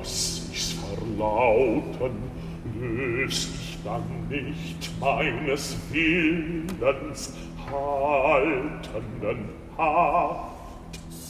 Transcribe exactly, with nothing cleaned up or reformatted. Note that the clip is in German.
lass ich's verlauten, löst ich dann nicht meines Willens haltenden Haft.